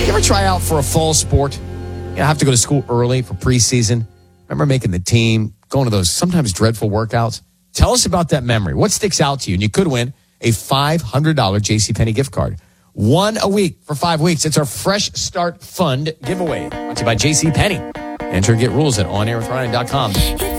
You ever try out for a fall sport? You have to go to school early for preseason. Remember making the team, going to those sometimes dreadful workouts? Tell us about that memory. What sticks out to you? And you could win a $500 JCPenney gift card. One a week for 5 weeks. It's our Fresh Start Fund giveaway. Brought to you by JCPenney. Enter and get rules at onairwithryan.com.